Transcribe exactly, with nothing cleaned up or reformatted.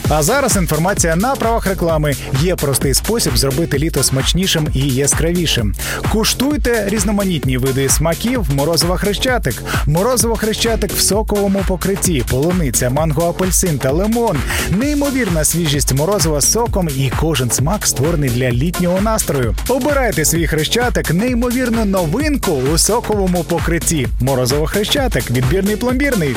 А зараз інформація на правах реклами. Є простий спосіб зробити літо смачнішим і яскравішим. Куштуйте різноманітні види смаків морозива Хрещатик. Морозиво Хрещатик в соковому покритті, полуниця, манго, апельсин та лимон. Неймовірна свіжість морозива з соком і кожен смак створений для літнього настрою. Обирайте свій Хрещатик, неймовірну новинку у соковому покритті. Морозиво Хрещатик, відбірний пломбірний.